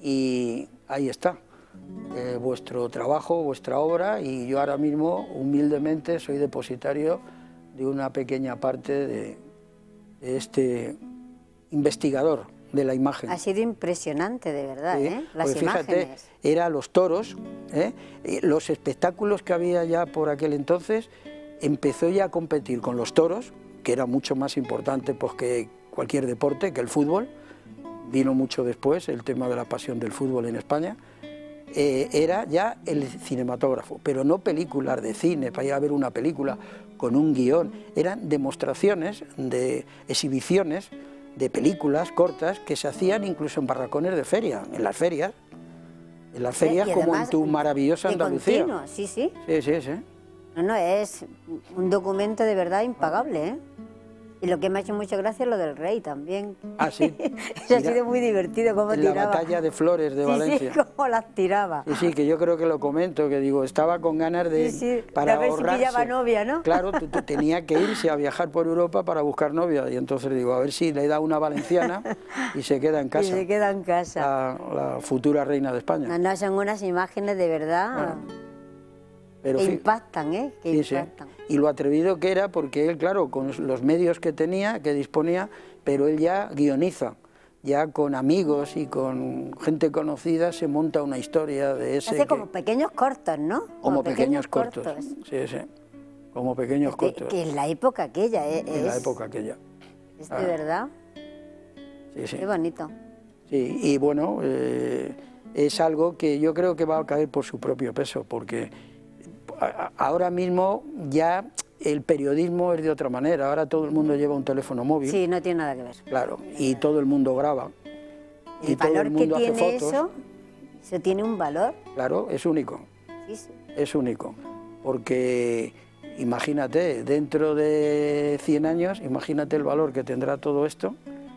y ahí está. Vuestro trabajo, vuestra obra, y yo ahora mismo humildemente soy depositario de una pequeña parte de este investigador de la imagen. Ha sido impresionante, de verdad, Sí, las porque fíjate, imágenes. era los toros, los espectáculos que había ya por aquel entonces, empezó ya a competir con los toros, que era mucho más importante pues, que cualquier deporte, que el fútbol. Vino mucho después el tema de la pasión del fútbol en España. Era ya el cinematógrafo, pero no películas de cine, para ir a ver una película con un guión, eran demostraciones, de exhibiciones de películas cortas que se hacían incluso en barracones de feria, en las ferias como en tu maravillosa Andalucía. Continuo, sí, sí. Sí, sí, sí. No, es un documento de verdad impagable, ¿eh? Y lo que me ha hecho mucha gracia es lo del rey también. Ah, sí. Eso ha sido muy divertido, cómo tiraba. La batalla de Flores de Valencia. Sí, cómo las tiraba. Sí, sí, que yo creo que lo comento, que digo, estaba con ganas de... para a ver ahorrarse. si pillaba novia, ¿no? Claro, tenía que irse a viajar por Europa para buscar novia, y entonces digo, a ver si le da una valenciana y se queda en casa. Y se queda en casa. La futura reina de España. No, son unas imágenes de verdad... Pero que impactan, ¿eh? Que sí, impactan. Sí. Y lo atrevido que era, porque él, claro, con los medios que tenía, que disponía, pero él ya guioniza, ya con amigos y con gente conocida se monta una historia de ese... Hace como pequeños cortos, ¿no? Como pequeños cortos. Sí, sí, como pequeños cortos. Que en la época aquella, ¿eh? En la época aquella. Es de verdad. Sí, sí. Qué bonito. Sí, y bueno, es algo que yo creo que va a caer por su propio peso, porque... ahora mismo ya el periodismo es de otra manera, ahora todo el mundo lleva un teléfono móvil. Sí, no tiene nada que ver. Claro, y todo el mundo graba. Y todo el mundo hace fotos. Eso tiene un valor. Claro, es único. Sí, sí. Es único, porque imagínate, dentro de 100 años, imagínate el valor que tendrá todo esto.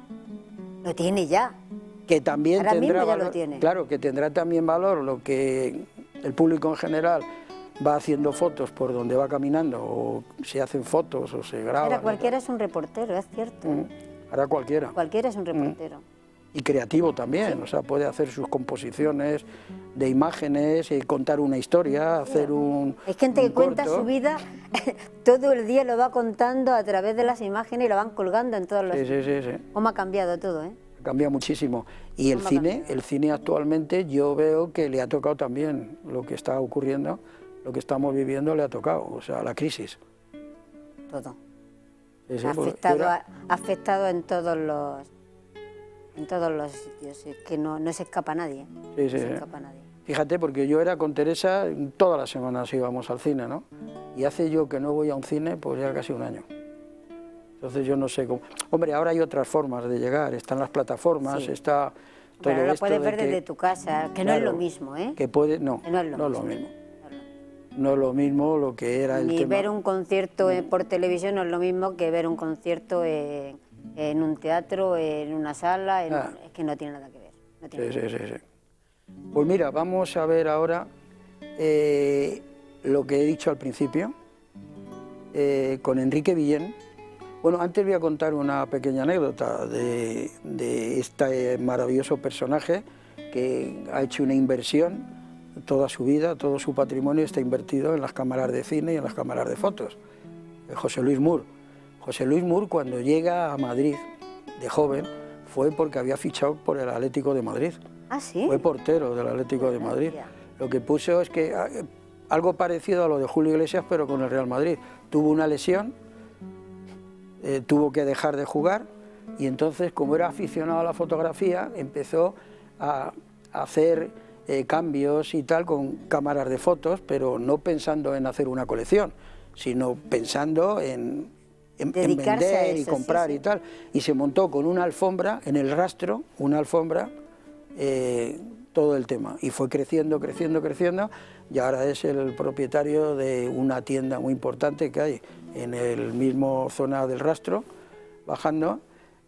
Lo tiene ya. Que también ahora tendrá mismo ya valor, lo tiene. Claro, que tendrá también valor lo que el público en general va haciendo fotos por donde va caminando, o se hacen fotos o se graban. Ahora cualquiera es un reportero, es cierto. Ahora cualquiera. Cualquiera es un reportero. Y creativo también, sí. O sea, puede hacer sus composiciones de imágenes, contar una historia, hacer un... Hay gente que cuenta su vida, todo el día lo va contando a través de las imágenes y lo van colgando en todos los... Sí. ¿Cómo ha cambiado todo, eh? Cambia muchísimo. Y el cine actualmente yo veo que le ha tocado también lo que está ocurriendo. Lo que estamos viviendo le ha tocado, o sea, la crisis. Todo. Sí, ha afectado en todos los sitios, es que no se escapa nadie. Sí, no se escapa nadie. Fíjate, porque yo era con Teresa, todas las semanas íbamos al cine, ¿no? Y hace yo que no voy a un cine, pues ya casi un año. Entonces yo no sé cómo... Hombre, ahora hay otras formas de llegar, están las plataformas, sí. Está todo pero lo esto puedes ver de desde tu casa, que no es lo mismo, ¿eh? Que puede, no es lo mismo. No es lo mismo lo que era el tema. Ni ver un concierto por televisión no es lo mismo que ver un concierto en un teatro, en una sala, es que no tiene nada que ver. No tiene nada que ver. Sí. Pues mira, vamos a ver ahora lo que he dicho al principio, con Enrique Villén. Bueno, antes voy a contar una pequeña anécdota de este maravilloso personaje que ha hecho una inversión. Toda su vida, todo su patrimonio está invertido en las cámaras de cine y en las cámaras de fotos. José Luis Mur. José Luis Mur, cuando llega a Madrid de joven, fue porque había fichado por el Atlético de Madrid. ¿Ah, sí? Fue portero del Atlético de Madrid. Lo que puso es que algo parecido a lo de Julio Iglesias, pero con el Real Madrid. Tuvo una lesión, tuvo que dejar de jugar, y entonces, como era aficionado a la fotografía, empezó a hacer cambios y tal con cámaras de fotos, pero no pensando en hacer una colección, sino pensando en vender y comprar y tal. Y se montó con una alfombra en el Rastro, una alfombra, todo el tema. Y fue creciendo, y ahora es el propietario de una tienda muy importante que hay en el mismo zona del Rastro, bajando,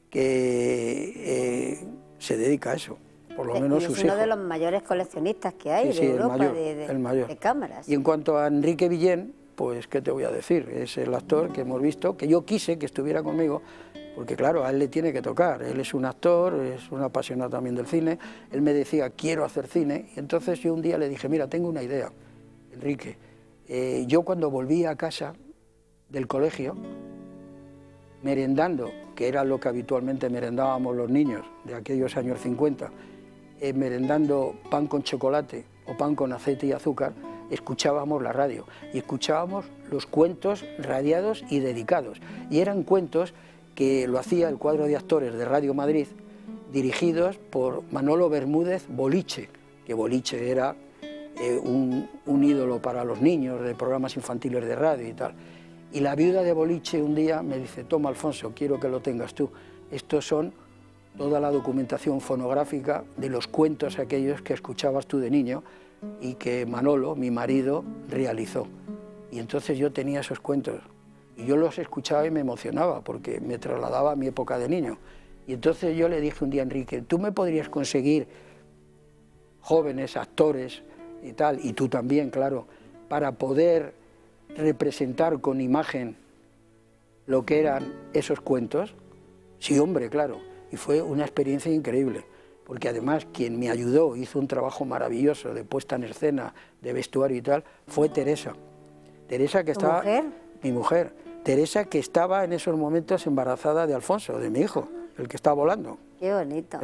que se dedica a eso. Por lo menos sus hijos. Es uno de los mayores coleccionistas que hay de Europa, de cámaras. Y en cuanto a Enrique Villén, pues qué te voy a decir, es el actor que hemos visto, que yo quise que estuviera conmigo, porque claro, a él le tiene que tocar, él es un actor, es un apasionado también del cine, él me decía, quiero hacer cine, y entonces yo un día le dije, mira, tengo una idea, Enrique, yo cuando volví a casa del colegio, merendando, que era lo que habitualmente merendábamos los niños de aquellos años 50, merendando pan con chocolate o pan con aceite y azúcar, escuchábamos la radio y escuchábamos los cuentos radiados y dedicados. Y eran cuentos que lo hacía el cuadro de actores de Radio Madrid, dirigidos por Manolo Bermúdez Boliche, que Boliche era un ídolo para los niños de programas infantiles de radio y tal. Y la viuda de Boliche un día me dice, toma Alfonso, quiero que lo tengas tú. Estos son toda la documentación fonográfica de los cuentos aquellos que escuchabas tú de niño y que Manolo, mi marido, realizó. Y entonces yo tenía esos cuentos y yo los escuchaba y me emocionaba porque me trasladaba a mi época de niño. Y entonces yo le dije un día a Enrique, ¿tú me podrías conseguir jóvenes actores y tal, y tú también, claro, para poder representar con imagen lo que eran esos cuentos? Sí, hombre, claro. Y fue una experiencia increíble, porque además quien me ayudó, hizo un trabajo maravilloso de puesta en escena, de vestuario y tal, fue Teresa. Teresa que estaba... ¿Tu mujer? Mi mujer. Teresa que estaba en esos momentos embarazada de Alfonso, de mi hijo, el que está volando. Qué bonito.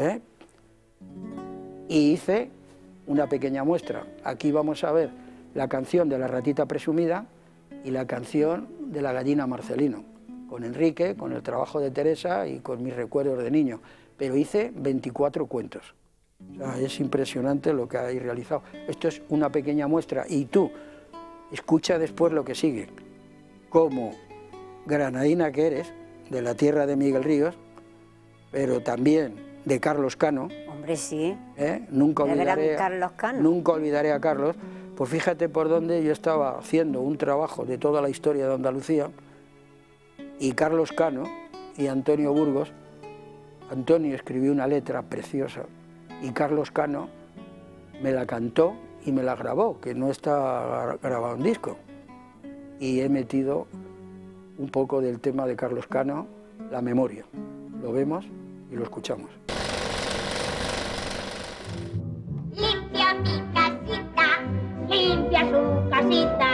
Y hice una pequeña muestra. Aquí vamos a ver la canción de La ratita presumida y la canción de La gallina Marcelino, con Enrique, con el trabajo de Teresa y con mis recuerdos de niño. Pero hice 24 cuentos. O sea, es impresionante lo que hay realizado. Esto es una pequeña muestra y tú escucha después lo que sigue. Como granadina que eres, de la tierra de Miguel Ríos, pero también de Carlos Cano. Hombre, sí. Nunca olvidaré, Carlos Cano. Nunca olvidaré a Carlos. Pues fíjate por dónde yo estaba haciendo un trabajo de toda la historia de Andalucía y Carlos Cano y Antonio Burgos. Antonio escribió una letra preciosa y Carlos Cano me la cantó y me la grabó, que no está grabado en disco. Y he metido un poco del tema de Carlos Cano, La memoria. Lo vemos y lo escuchamos. Limpia mi